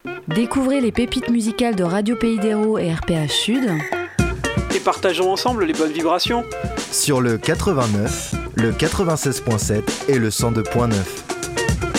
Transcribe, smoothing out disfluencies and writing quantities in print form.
Découvrez les pépites musicales de Radio Pays d'Hérault et RPH Sud. Et partageons ensemble les bonnes vibrations. Sur le 89, le 96.7 et le 102.9.